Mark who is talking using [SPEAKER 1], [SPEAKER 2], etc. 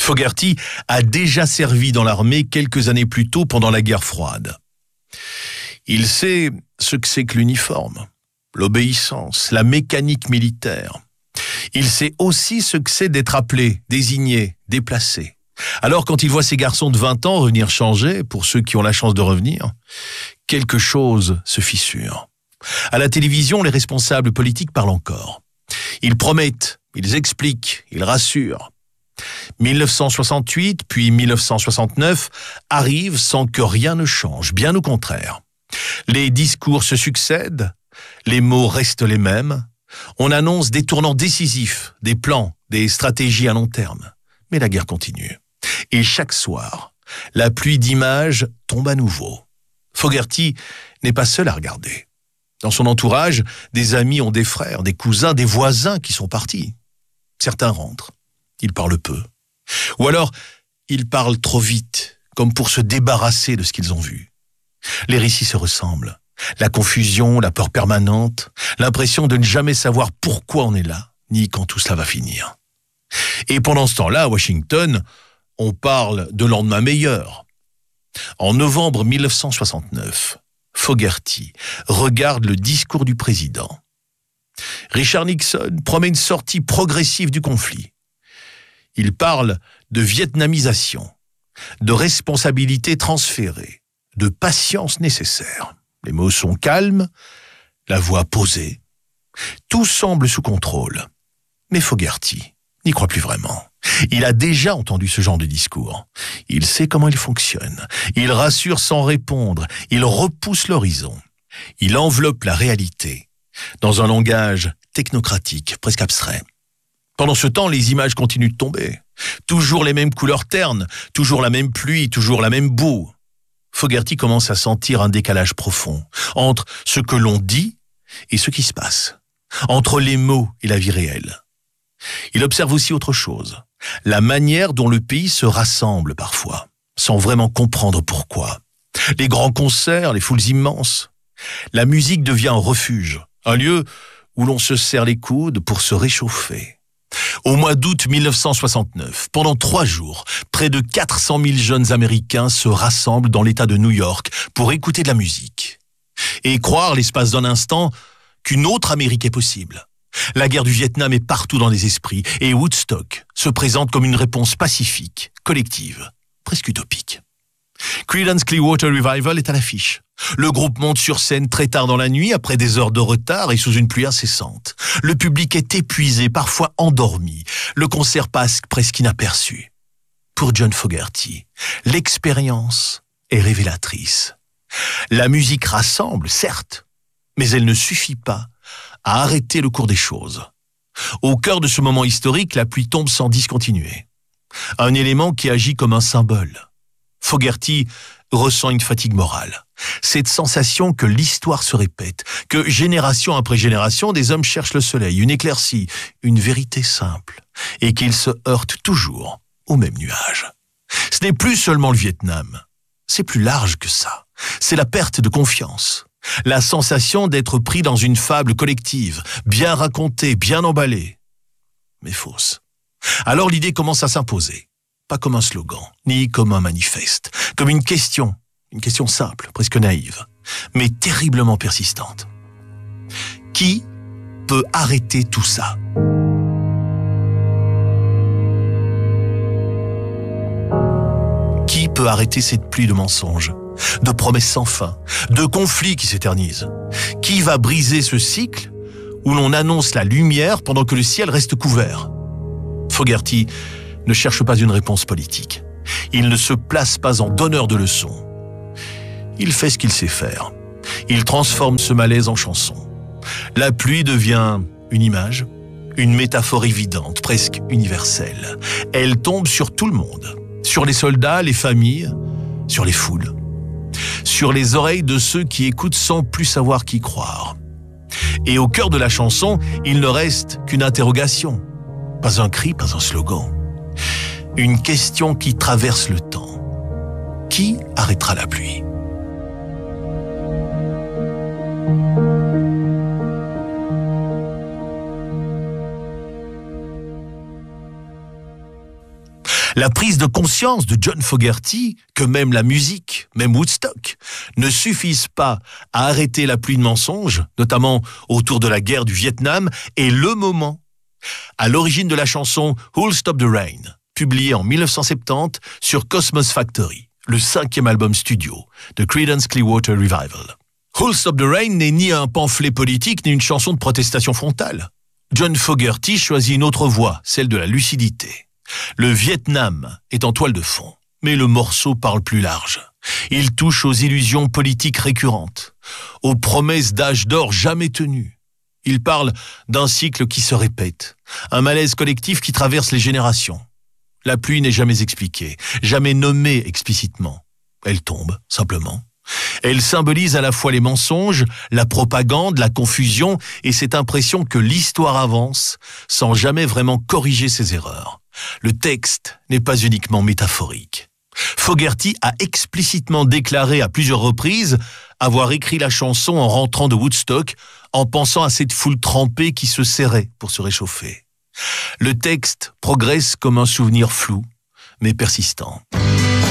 [SPEAKER 1] Fogerty a déjà servi dans l'armée quelques années plus tôt pendant la guerre froide. Il sait ce que c'est que l'uniforme, l'obéissance, la mécanique militaire. Il sait aussi ce que c'est d'être appelé, désigné, déplacé. Alors quand il voit ces garçons de 20 ans revenir changer, pour ceux qui ont la chance de revenir, quelque chose se fissure. À la télévision, les responsables politiques parlent encore. Ils promettent, ils expliquent, ils rassurent. 1968 puis 1969 arrivent sans que rien ne change, bien au contraire. Les discours se succèdent, les mots restent les mêmes. On annonce des tournants décisifs, des plans, des stratégies à long terme. Mais la guerre continue. Et chaque soir, la pluie d'images tombe à nouveau. Fogerty n'est pas seul à regarder. Dans son entourage, des amis ont des frères, des cousins, des voisins qui sont partis. Certains rentrent. Ils parlent peu. Ou alors, ils parlent trop vite, comme pour se débarrasser de ce qu'ils ont vu. Les récits se ressemblent. La confusion, la peur permanente, l'impression de ne jamais savoir pourquoi on est là, ni quand tout cela va finir. Et pendant ce temps-là, à Washington, on parle de lendemain meilleur. En novembre 1969, Fogerty regarde le discours du président. Richard Nixon promet une sortie progressive du conflit. Il parle de vietnamisation, de responsabilité transférée, de patience nécessaire. Les mots sont calmes, la voix posée. Tout semble sous contrôle. Mais Fogerty n'y croit plus vraiment. Il a déjà entendu ce genre de discours. Il sait comment il fonctionne. Il rassure sans répondre. Il repousse l'horizon. Il enveloppe la réalité dans un langage technocratique, presque abstrait. Pendant ce temps, les images continuent de tomber. Toujours les mêmes couleurs ternes, toujours la même pluie, toujours la même boue. Fogerty commence à sentir un décalage profond entre ce que l'on dit et ce qui se passe, entre les mots et la vie réelle. Il observe aussi autre chose, la manière dont le pays se rassemble parfois, sans vraiment comprendre pourquoi. Les grands concerts, les foules immenses. La musique devient un refuge, un lieu où l'on se serre les coudes pour se réchauffer. Au mois d'août 1969, pendant 3 jours, près de 400 000 jeunes Américains se rassemblent dans l'État de New York pour écouter de la musique. Et croire, l'espace d'un instant, qu'une autre Amérique est possible. La guerre du Vietnam est partout dans les esprits et Woodstock se présente comme une réponse pacifique, collective, presque utopique. Creedence Clearwater Revival est à l'affiche. Le groupe monte sur scène très tard dans la nuit, après des heures de retard et sous une pluie incessante. Le public est épuisé, parfois endormi. Le concert passe presque inaperçu. Pour John Fogerty, l'expérience est révélatrice. La musique rassemble, certes, mais elle ne suffit pas à arrêter le cours des choses. Au cœur de ce moment historique, la pluie tombe sans discontinuer. Un élément qui agit comme un symbole. Fogerty ressent une fatigue morale. Cette sensation que l'histoire se répète, que génération après génération, des hommes cherchent le soleil, une éclaircie, une vérité simple, et qu'ils se heurtent toujours au même nuage. Ce n'est plus seulement le Vietnam, c'est plus large que ça. C'est la perte de confiance, la sensation d'être pris dans une fable collective, bien racontée, bien emballée, mais fausse. Alors l'idée commence à s'imposer. Pas comme un slogan, ni comme un manifeste, comme une question simple, presque naïve, mais terriblement persistante. Qui peut arrêter tout ça ? Qui peut arrêter cette pluie de mensonges, de promesses sans fin, de conflits qui s'éternisent ? Qui va briser ce cycle où l'on annonce la lumière pendant que le ciel reste couvert ? Fogerty ne cherche pas une réponse politique. Il ne se place pas en donneur de leçons. Il fait ce qu'il sait faire. Il transforme ce malaise en chanson. La pluie devient une image, une métaphore évidente, presque universelle. Elle tombe sur tout le monde, sur les soldats, les familles, sur les foules, sur les oreilles de ceux qui écoutent sans plus savoir qui croire. Et au cœur de la chanson, il ne reste qu'une interrogation. Pas un cri, pas un slogan. Une question qui traverse le temps. Qui arrêtera la pluie ? La prise de conscience de John Fogerty que même la musique, même Woodstock, ne suffisent pas à arrêter la pluie de mensonges, notamment autour de la guerre du Vietnam, est le moment à l'origine de la chanson Who'll Stop the Rain, publiée en 1970 sur Cosmos Factory, le 5e album studio de Creedence Clearwater Revival. Who'll Stop the Rain n'est ni un pamphlet politique ni une chanson de protestation frontale. John Fogerty choisit une autre voie, celle de la lucidité. Le Vietnam est en toile de fond, mais le morceau parle plus large. Il touche aux illusions politiques récurrentes, aux promesses d'âge d'or jamais tenues. Il parle d'un cycle qui se répète, un malaise collectif qui traverse les générations. La pluie n'est jamais expliquée, jamais nommée explicitement. Elle tombe, simplement. Elle symbolise à la fois les mensonges, la propagande, la confusion et cette impression que l'histoire avance sans jamais vraiment corriger ses erreurs. Le texte n'est pas uniquement métaphorique. Fogerty a explicitement déclaré à plusieurs reprises avoir écrit la chanson en rentrant de Woodstock en pensant à cette foule trempée qui se serrait pour se réchauffer. Le texte progresse comme un souvenir flou, mais persistant.